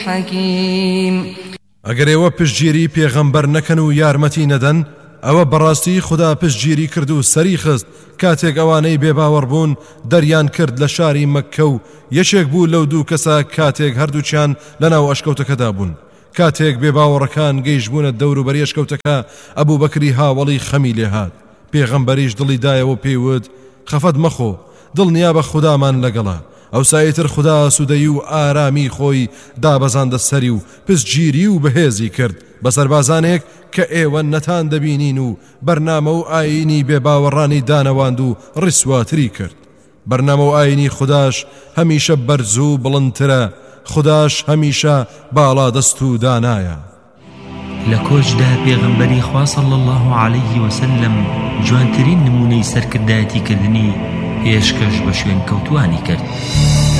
حكيم. ئەگەر ئێوە پشتگیری پێغەمبەر نەکەن و یارمەتی نەدەن ئەوە بەڕاستی خدا پشتگیری کرد و سەری خست کاتێک ئەوانەی بێباوەڕ بوون دەریان کرد لە شاری مەککە و یەکێک بوو لەو دوو کەسە کاتێک هەردووچیان لەناو ئەشکەوتەکەدا بوون. کاتێک بێباوەڕەکان گەیشتبوونە دەوروبەری ئەشکەوتەکە ئەبوو بەکری هاوڵی خەمی لێهات. پێغەمبەریش دڵی دایەوە پێیوت خەفەت مەخۆ، دڵنیا بە خودامان لەگەڵا. ئەو سایتر خدا سوودەی و ئارامی خۆی دابەزاندە سەری و پشتگیری و بەهێزی کرد بە سەربازانێک کە ئێوە نەتان دەبینین و بەرنامە و ئاینی بێباوەڕانی دانەواند و ڕیسواتری کرد. بەرنامە و ئاینی خوداش هەمیشە بەرز و بڵندترە، خوداش هەمیشە باڵا دەست و دانایە. لە کۆچدا پێغەمبەری خوا صلی الله عليه وسلم جوانترین نمونەی سەرکردایەتی کردنی پێشکەش بە شوێن کەوتوانی کرد.